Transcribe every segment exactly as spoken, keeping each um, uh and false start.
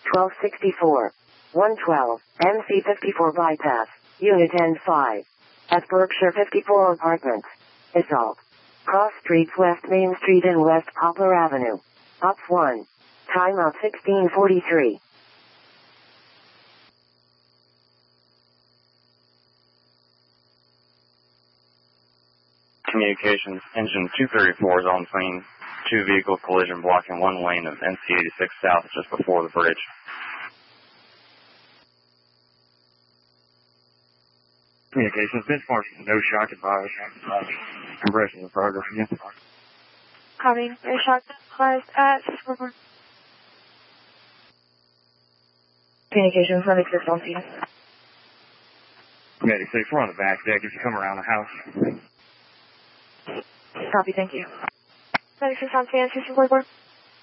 twelve sixty-four. one twelve, M C fifty-four bypass, Unit N five. At Berkshire fifty-four Apartments. Assault. Cross streets West Main Street and West Poplar Avenue. Op one. Timeout sixteen forty-three. Communications, engine two thirty-four is on scene. Two vehicle collision blocking one lane of N C eighty-six South just before the bridge. Communications, benchmark, no shock advised. Compression in progress again. Copy, no shock advised at six four four. Communications, Medic six on scene. Medic six, we're on the back deck if you come around the house. Copy, thank you. Medic six on scene, six four four.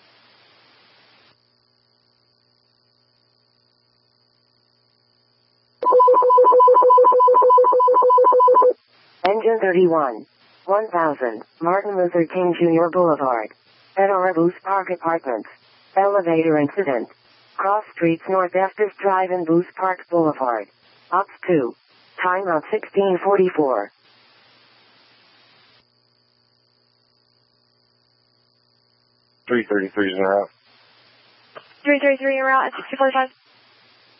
Engine thirty-one. one thousand, Martin Luther King Junior Boulevard. Fedora Booth Park Apartments. Elevator incident. Cross streets North Estes Drive and Booth Park Boulevard. Ops two. Timeout sixteen forty-four. three thirty-three is in route. three thirty-three en route at sixty forty-five.